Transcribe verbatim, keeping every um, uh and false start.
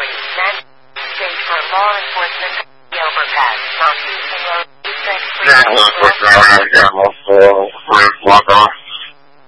for law enforcement overpass, not using road. Not law enforcement overpass.